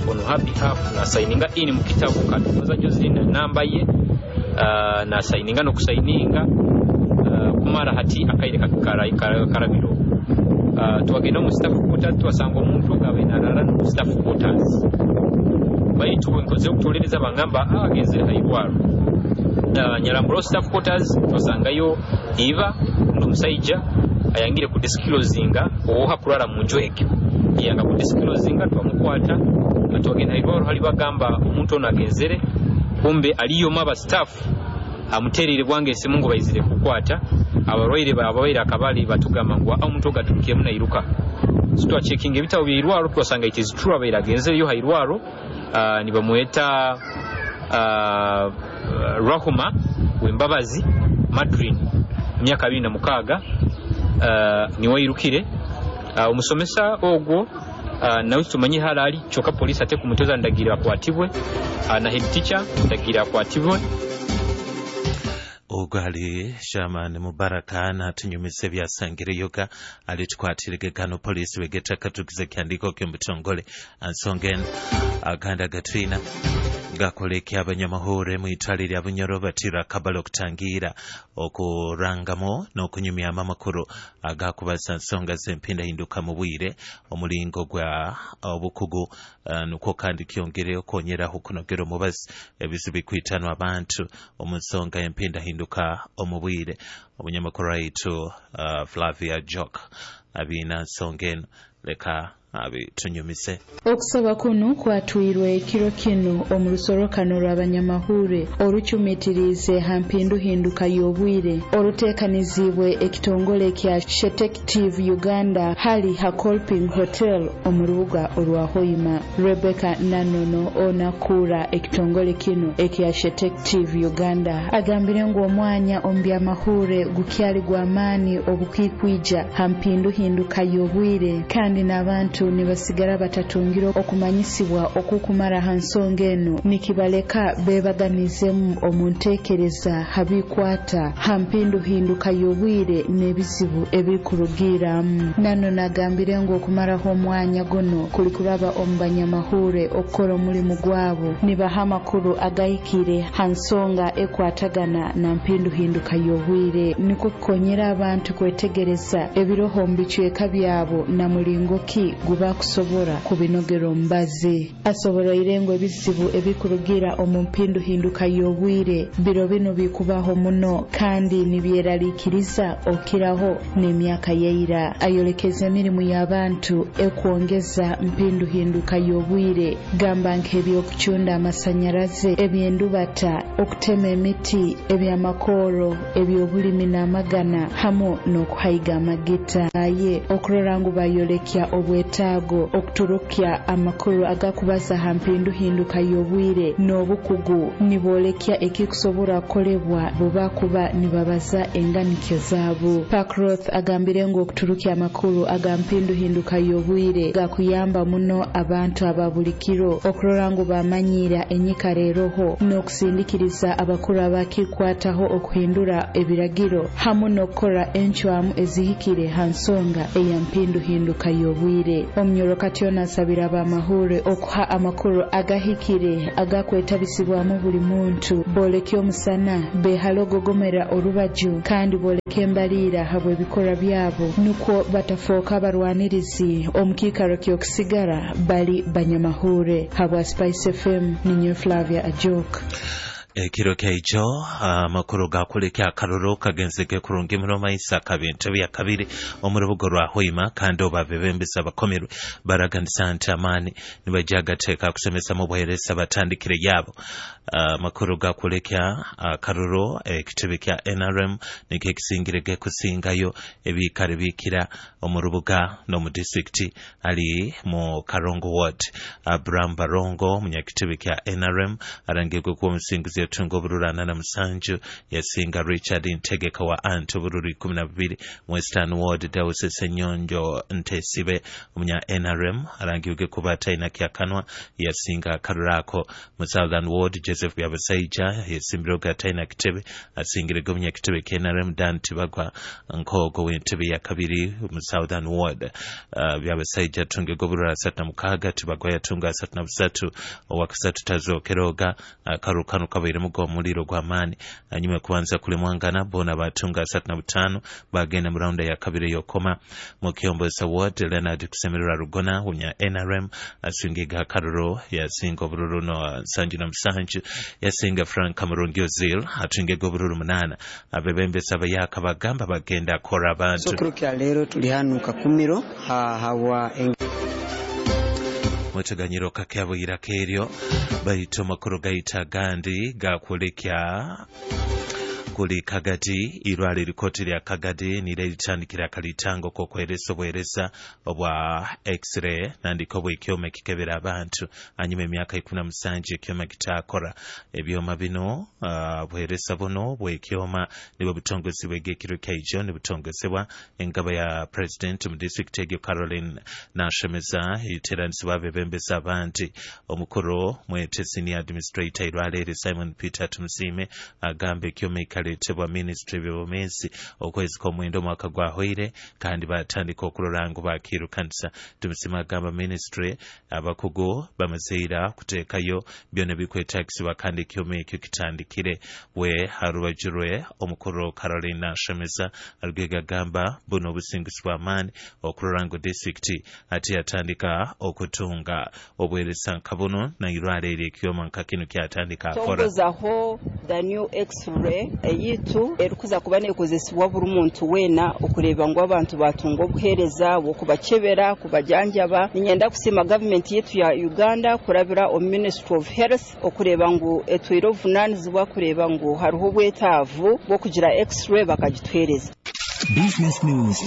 on her behalf na signinga in mu kitabu katuza Joseline namba ye na signinga no kusigninga kumara hati akaire karabiro twagenda mu staff quarters twasanga omuntu gabenarara mu staff quarters baitu nkoze okutolereza bangamba agenze haibwaro Nyaramburo staff quarters twasangayo Eva n'omusajja ayangire ku disclosinga oha kulala mu njweke yanga ku disclosinga twamukwata atogenda haibwaro hali bagamba omuntu ono agenzere kumbe aliyo maba staff amuterere bwange esimu ngo bayizire kukwata ababaire akabali batugamba ngo omuntu ogaturukiye muna iruka sitwa checking ebitawo byirwaro twasanga it is true abaire agenzere yo hairwaro ni bamueta Rahuma wembabazi Madrin myaka 26 niwe irukire omusomesa ogwo nawe tumanyi halali choka police ate kumutoza ndagira akwatibwe na head teacher ndagira akwatibwe Ogali Shaman Mubaraka na tunyumise byasangire yoga alitukwatirige gano police wegeta katukize kyandiko ky'omutongole ansongen aganda gatrina gakolekya abanyamahore mu itali lya Bunyoro batira kabalo kutangira okurangamo n'okunyumya amakuru agakubaza nsonga z'empinda hinduka mu bwire omulingo gwa obukugu nuko kandi kyongere okonyera hukunogero mubazi ebizibu kwitanwa abantu omunsonga empinda hinduka omubwire omunyamakuru waitu Flavia Jock abina nsongeno leka abi tunyumise okusaba kuno kwatwirwe ekiro kino omurusorokano lw'abanyamahure olucumitirize hampindu hinduka y'obwire oluteekanizibwe ekitongole kya Shetective Uganda hali Hakolping Hotel omurubuga olwa Hoima. Rebecca Nanono onakura ekitongole kino ekya Shetective Uganda agambire ngu omwanya ombyamahure gukyali gw'amaani obukwikwija hampindu hinduka y'obwire kandi n'abantu nibasigara batatungira okumanyisibwa okukumara hansonga eno nikibaleka bebaganizemu omuntekereza habikwata hampindu hinduka y'obwire n'ebizibu ebikurugiramu. Nano nagambire ngu okumaraho omwanya gono kuli kuraba omubanyamahure okukola omulimu gwabo nibaha amakuru agahikire hansonga ekwatagana na mpindu hinduka y'obwire niko kukonyera abantu kwetegereza ebiroho mbicweka byabo na mulingo ki guba kusobora kubinogero mbazi asobora irengo ebizibu ebikurugira omumpindu hinduka y'obwire biro bino bikubaho muno kandi nibyeralikiriza okiraho n'emyaka yeira ayolekeza emirimu y'abantu ekwongeza mpindu hinduka y'obwire gamba nk'ebyokucunda amasanyaraze ebyendubata okutema emiti ebyamakoro ebyobulimi n'amagana hamu n'okuhayiga amagita aye okurora ngu bayolekya obwetaago okuturukya amakuru agakubaza hampindu hinduka y'obwire n'obukugu nibolekya ekikusobora kolebwa buba kuba nibabaza enganikyo zaabo. Parkroth agambire ngu okuturukya amakuru agampindu hinduka y'obwire gakuyamba muno abantu ababulikiro okurora ngu bamanyira enyikareroho n'okusindikiriza abakuru abakikwataho okuhindura ebiragiro hamu n'okukora encwamu ezihikire hansonga eyampindu hinduka y'obwire. Omnyoro katyona asabira abamahure okuha amakuru agahikire agakwetabisibwamu buli muntu bolekya omusana behalogogomera olubaju kandi boleka embalira habwe ebikora byabo nuko batafooka barwanirizi omukikaro ky'okusigara bali banyamahure. Habwa Spice FM ninyo Flavia Ajok. Ekiro kaijo makuru gakulekya akaroro kagenzeke kurungi muno maisa kabintu bya kabiri omurubugo rwa Hoima kandi obabebembesa bakomerwe baragandisa nti amani nibajagateka kusomesa mu bweresa batandikire yabo. Makuru gakulekya akaroro ekitebe kya NRM nike kisingirege kusingayo ebikare bikira omurubuga no mu district ali mu Karongo ward. Abraham Barongo munyakitebe kya NRM arangirwe ku musingizi tungo bururana na musanju yasinga Richard Ntegeka wa Anto bururi 12 Western Ward Dawse Senyonjo Ntesibe umunya NRM arangiuge kubata inakiakanwa yasinga Karurako mu Southern Ward Joseph Byabasaija yasimbiroga taina kitebe asingire gomnya kitebe KNRM Dan Tibagwa nkogo w'entebe ya kabiri mu Southern Ward Byabasaija tunge goburura 36 Tibagwa yatunga 33 wakasatu tazokeroga karukanu kabiri mugo muliro gwa mani anyuma kubanza kule mwangana bona batunga 35 bagenda mu round ya kabiri yokoma mu Kiombosa Ward Leonard Kusemerera Rugona unya NRM asingiga Karuro yasinga bururu no Sanju na Msanju yasinga Frank Kamurungi Ozil atunge gobururu 8 abebembe saba yakabagamba bagenda kora abantu sokruka lero tuli hanu kakumiro hawa mwetaganyiro kakabo irakeryo baito makuru gaita gandi gakulekya kuli Kagadi irwale rikoti lya Kagadi nile litandikira kalitango ko kweresa bweresa obwa X-ray nandiko bw'ikyoma kikebera abantu anyuma emyaka 17 ekyoma kitakora ebyoma bino bweresa buno bw'ikyoma nibo butongozi bw'egekiro kaijo ne butongozebwa engaba ya president mu district egyo Caroline Nashemeza iteranisiba bebembesa abantu omukuru mwetesi ni administrator irwale Simon Peter Tumusime agambe ekyoma letebwa ministry by'obumesi okwezi kw'omwenda omwaka gwahwire kandi batandika okulolango bakirukanisa tumusima gamba ministry abakugu bamazeera kuteekayo byonna bikwetagisibwa kandi ekyoma ekyo kitandikire we harubajurwe omukuru Caroline Nashemeza alugega gamba buno obusingizibwa amaani okulolango district ate yatandika okutunga obweresa nkabuno nairwale eri ekyoma nkakino kyatandika akora the new X-ray yitu erukuza kuba nekozesibwa buri muntu wena okureba ngo abantu batunga obuhereza bokubakebera kubajanjaba ninyenda kusima government yetu ya Uganda kurabira o Ministry of Health okureba ngo etwiro vunanizibwa kureba ngo hariho bwetavu bwo kugira X-ray bakagitwereza. Business News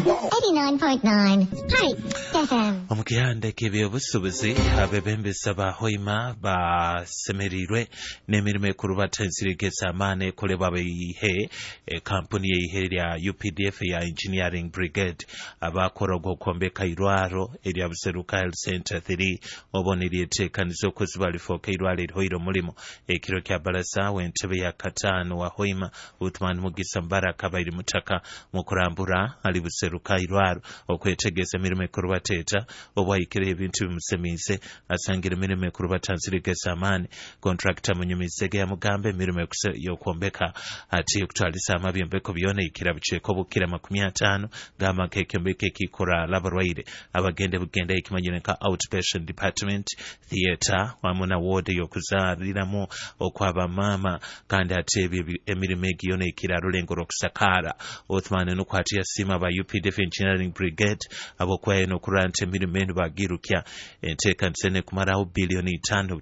89.9 Hi FM omukiyande k'ebyobusuubuzi abebembesa ba Hoima basemerirwe n'emirimu ekulu batensirigesa amaani ekolebwa beihe kampuni yeihe lya UPDF ya Engineering Brigade abakora okwombeka irwaro erya Buseruka Health Center 3 obona eryeteekaniza okuziba lifoka irwaro erihoire omulimo ekiro kya Barasa w'entebe ya Katano wa Hoima Uthman Mugisa Mbaraka bairi mutaka mukurambura ali Buseruka irwaro okwetegeza emirimu ekulu bateeta obwayikira ebintu bimusemize asangira emirimu ekulu batanzirigesa amaani contractor munyumizege ya Mugambe emirimu y'okwombeka ati okutwalisa amabyombeko byona ikira buceeko bukira 50 g'amaka ekyombeko ekikora laborwaire abagende bugenda ekimanyire nka outpatient department theatre wamu na ward y'okuzaaliramu okwaba maama kandi ate emirimu egiyona ikira rulengo lw'okusakaara Othman nukwati yasima ba UPDF Engineering Brigade abokwaye nokurante emirimu eno bagirukya enteekanisa ne kumarawo bilioni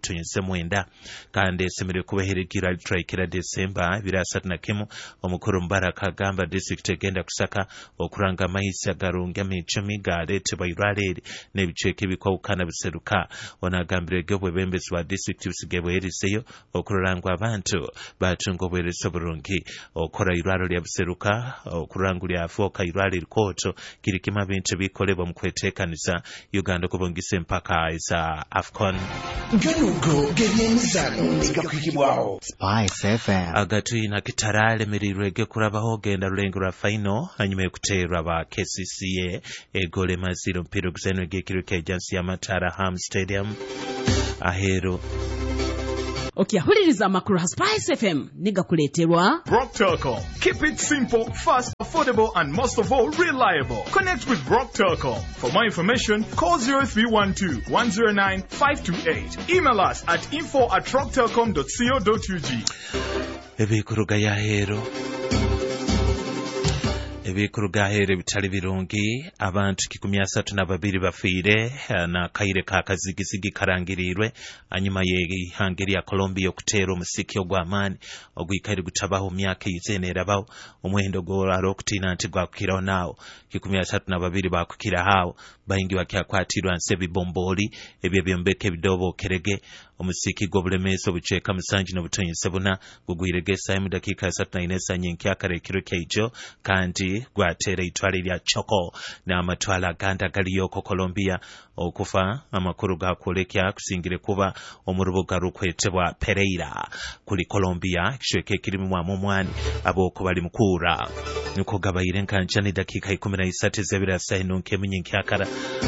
5.9 kandi esemere kubaheregira litraikira December 2031 omukuru Mbaraka agamba district egenda kusaka okuranga mayisa garunga micumi galetebwa irwaleri n'ebiceeke bikwawukana Buseruka onagambire bwebembezi wa district bisige bweriseyo okurangwa abantu batunga obwereso obulungi okora irwaro lya Buseruka okurangulya afoka irwaleri koto kirikima bintu bikolebwa mu kweteekaniza Uganda kubongisa empaka za AFCON Ganugo genyemizano ndigakukibwaho Spice FM agatwina kitarale mirirwege kurabaho genda rulengo rwa final hanyuma y'okuteerwa ba KCCA egole maziro mpiro guzeno gekiro k'ejansi ya Matara Ham Stadium ahero okiyahuliriza amakuru ha Spice FM nigakuleterwa Brock Telecom. Keep it simple, fast, affordable, and most of all, reliable. Connect with Brock Telecom. For more information, call 0312-109-528. Email us at info@rocktelecom.co.ug. ebikuruga yahero ebikurugahere bitali birungi abantu 132 bafiire na kaire ka kazigizigi karangirirwe anyuma y'ihangeri ya Colombia okuteera omusiki ogw'amaani ogwikaire gutabaho myaka izeneerabaho omwendo gw'arokutina nti gwakukiraho naawo 132 bakukira haawo bayingi bakyakwatiirwa nsebibomboli ebyo byombeka ebidobokerege omusiki gw'obulemeezi obuceeka musanji n'obutonyese buna gugwirege esaayi mu dakiika 34 enkyakara ekiro kyaijo kandi gwateera eitwale lya Choko n'amatwale agandi agaliyo oko Colombia okufa amakuru gakwolekya kusingire kuba omu rubuga rukwetebwa Pereira kuli Colombia ekishweka ekirimu mwamu omwani ab'oko bali mukuura nuko gabayire nkanjani dakiika 13 ez'ebiro esaayi n'onkemu nyenkyakara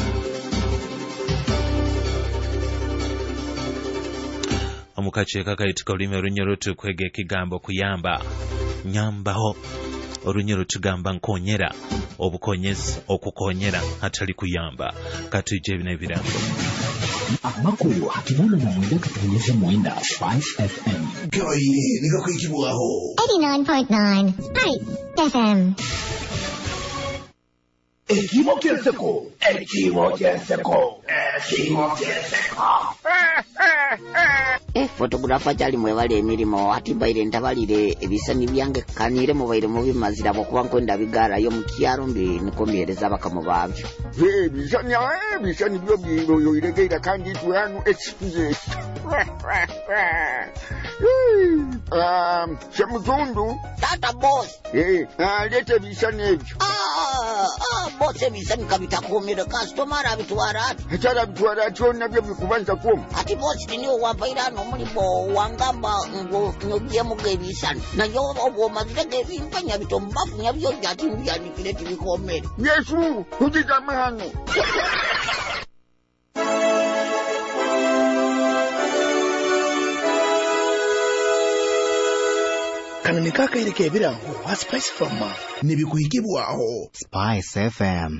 omukaceeka kayitika olulimi olunyoro kwega ekigambo kuyamba nyambaho olunyoro tugamba nkonyera obukonyezi okukonyera atali kuyamba katuje bino ebirambo amakulu hakibona na mwenda katonyeza mwenda 5 FM gabayire nigakuyikibwaho 89.9 Pipe FM Equivo Kielseko. Fotografa kyali mwebale emirimu ati baire ntabalire ebisani byange kanire mubaire mubimazira bwokuba nkwenda bigarayo mu kyalo nikomyereza abakamu babyo bisani byo byo iregeira kandi tuanu experience Shamuzundu tata boss lete bisani ebyo boss ebisani kabitakomera customer abitwara Echala bitwara cyona byo bikubanza kuma ati boss niyo wampaira no mulimo wangamba ngo nyogiye mugebisani nayo obwo mazige bimpanya bitombafu nyabyo byati byandikire tibikomere Yesu kujijama hano Kanani kaka ireke ebirango wa Spice FM nibikuyikibwaho Spice FM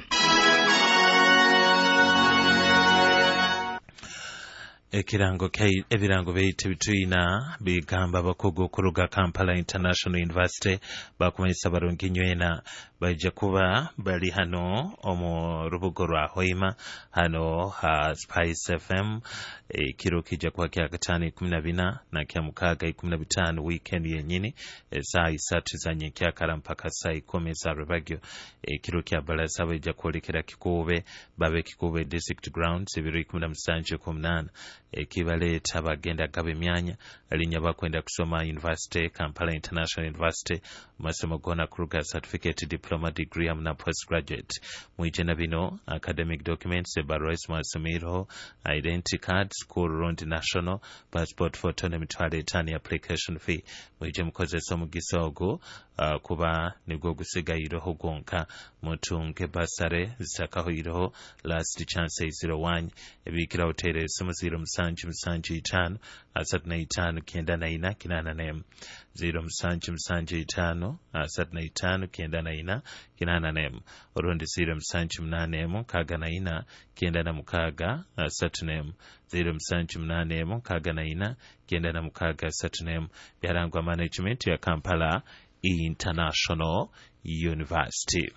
ekirango ebirango beyite bitwina bigamba abakugu okuruga Kampala International University bakumanyisa barungi nywena bajja kuba bali hano omu rubugo rwa Hoima hano ha Spice FM ekiro kijja kuba kya Gatano 14 na kya Mukaaga 15 weekend yenyini saa 3 za nyenkyakara mpaka saa 10 za rubagyo ekiro kya balaza bajja kwolekera Kikuube babe Kikuube District Grounds ebiro 17 ekibaleeta bagenda gaba emyanya alinya bakwenda kusoma University Kampala International University masomo gona kuruga certificate diploma degree amna postgraduate mwijena bino academic documents ebaruwa esomero identity card school round national passport photo n'emitwalo 5 application fee mwije mukozesa omugisa ogwo kuba nigwo gusigayireho gwonka mutunge basare zitakahoyireho last chance 01 ebikira hotel esimu 0775 35 94 kinana 0775 35 94 kinana orundi 0778 kaganayina kienda mukaga satnem 0778 kaganayina kienda mukaga satnem byarangwa management ya Kampala International University.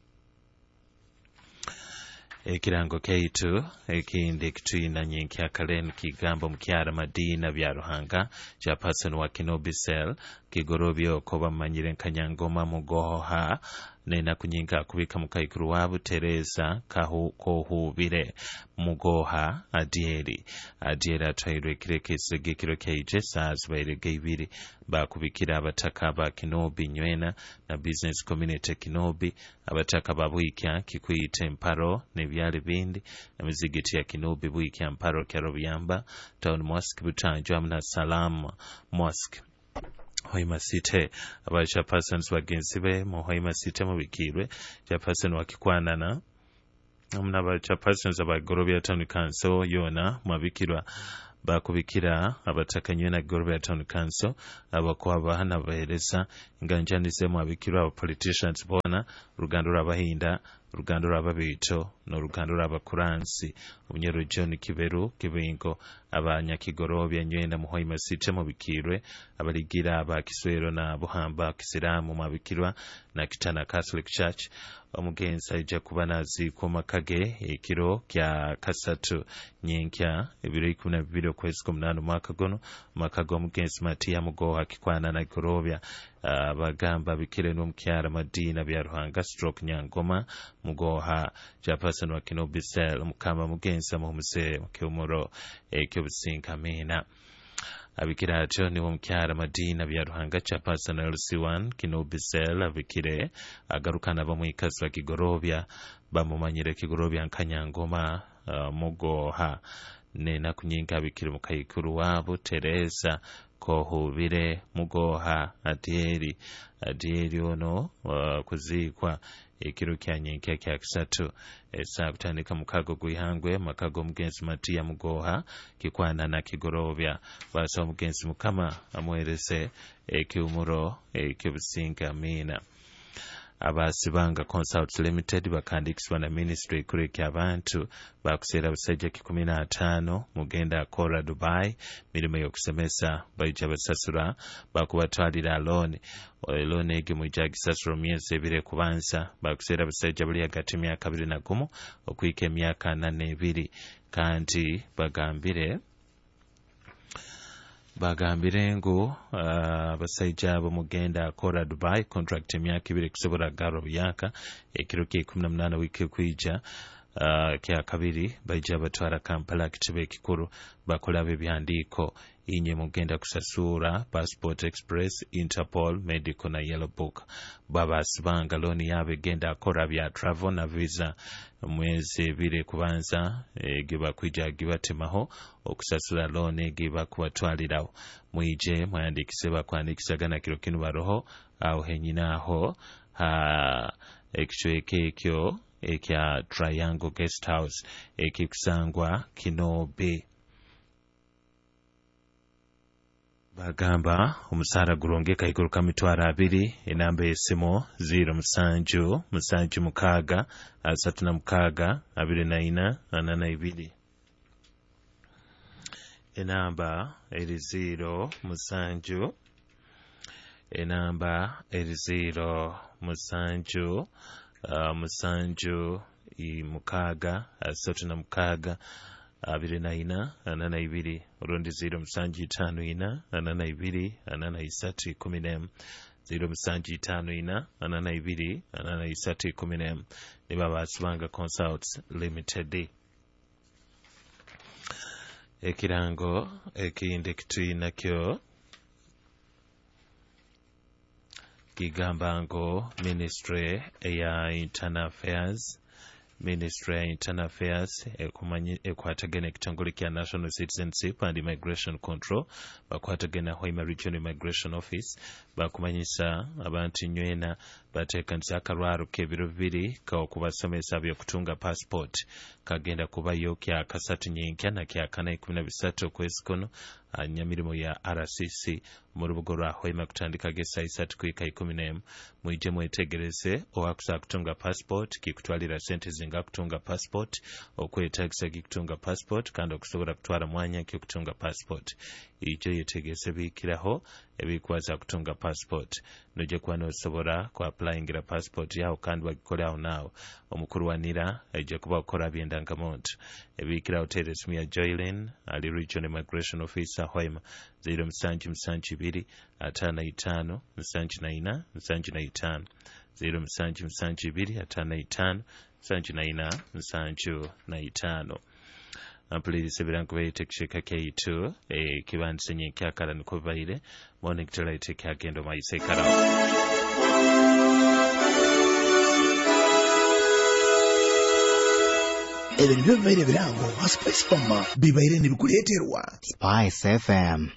Ekirango keitu ekindi kitwina nyenkyakalen kigambo mukyara Madina bya Ruhanga chairperson wa Kinobisel kigorobyo koba manyire nkanyangoma mugoha nena kunyinga kubika mukaikuru wabu Teresa kohubire mugoha adieri atwairwe kirekese gikiro keije saazbaire geibiri bakubikira abataka ba Kinobi nywena na business community Kinobi abataka babwikya kikwite emparo nebyali bindi emizigiti ya Kinobi bwikya emparo kyarobiyamba town mosque butanjwa na Salam mosque Hoima City abacha persons bagenzi be mu Hoima City mubikirwe cha person wakikwanana amna abacha persons abagorobya town council yona mabikirwa bakubikira abatakanywe na Gorobya Town Council abakwaba hana bahereza inganjanise mu abikirwa aba politicians bona rugando rabahinda rugando rababito no rugando rabakuransi umunyero John Kiberu Kibingo abanyakigorobya nywenda mu Hoima City mu bikirwe abaligira abakiswero na buhamba kisilamu mabikirwa na Kitana Catholic Church omugenzi ajja kuba nazi ku makage ekiro kya kasatu nyenkya ebiro 12 okwezi 18 mwaka gono makago omugenzi Matia Mugoha kikwana na Gorobya bagamba bikire n'omukyara Madina bya Ruhanga stroke Nyangoma Mugoha chairperson chairperson wa kino Bissell Mukama Mugenza Muhumuse Mukiumuro Ekyobusinkamina abikira atyo niwo mukyala Madina Byaruhanga chairperson LC1 kino Bissell abikire agarukana bamwikaswa Kigorobya bamumanyire Kigorobya Nkanyangoma Mugoha nena kunyinga abikire mukayikuru wabo Teresa Kohubire Mugoha Adieri ono kuzikwa ekiro kyanyenke kya kisatu esa kutandika mukago gwihangwe makago mugenzi Matiya Mugoha kikwana na Kigorobya basa mugenzi Mukama amwerese ekiumuro ekyobusinga mina abasibanga Consults Limited bakandikiswa na ministry kureka abantu bakusera busajja 15 mugenda akora Dubai mirimo yokusemesa bayija basasura bakubatwalira loan ege mujagisasura myezi ebire kubanza bakusera busajja buli hagati myaka 21 okuyika emyaka 42 kandi bagambire ngo basajja abo mugenda akora Dubai contract emyaka 2 kusobora garo byaka ekiro ke 18 wiki kwija kya kabiri bayija batwara Kampala kitebe kikuru bakola bebyandiko inye mugenda kusasura Passport Express, Interpol, Medical na Yellow Book babasibanga loni yabe genda akora bya travel na visa mwezi bire kubanza giba kwija gibatemaho okusasura loni giba kubatwalirawo mwije mwandikise bakwandikisagana kiro kinu baroho aho henyinaho ekyo ekya Triangle Guest House ekikusangwa Kinobe bagamba omusara gulongeka ikuruka mitwara 2 enamba esimo 0776 36 24 enamba eri 07 enamba eri 07 musanju mukaga 36 24 82 urundi 0754 82 83 0754 82 83 niba basibanga Consults Limited ekirango ekindi kituyina kyo kigamba ngo Ministry ya Internal Affairs ekwatagana ekitongole kya National Citizenship and Immigration Control bakwatagana Hoima Regional Immigration Office bakumanyisa abantu nywena batekanisa akarwaro k'ebiro 2 k'okubasomesa by'okutunga passport kagenda kubayo kya kasatu nyenkya na kya 13 okwezi kuno nyamirimo ya RCC mu rubugo rwa Hoima kutandika gesa 3 kwika 11 mwije mwetegereze owakusa kutunga passport kikutwalira sente zinga kutunga passport okwetagisa kikutunga passport kandi okusobora kutwara mwanya kikutunga passport ijo yetegese bikiraho ebikwaza kutunga passport noje kwa nosobora kwa applyingira passport yao kandi bagikoraho nawo omukuru wanira eje kuba okora byendangamuntu ebikira hotel ya Joylin ali Regional Immigration Officer Hoima 0772 55 74 75 0772 55 74 75 Please birango bayite kishika K2 kibandise nyekyakala nikobaire morning tolite kyagendo mayisekara ebintu byobaire birango Spice FM bibaire nibikuleterwa Spice FM.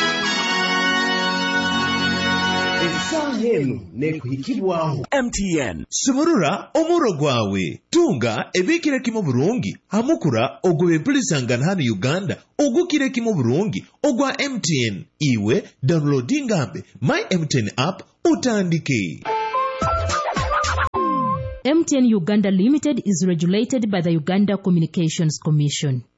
Esahenu nekuhikibwaho MTN Simurura omuro gwawe tunga ebikire kimo burungi hamukura ogwe pulisangana hano Uganda ogukire kimo burungi ogwa MTN iwe downloadinga my MTN app utandike. MTN Uganda Limited is regulated by the Uganda Communications Commission.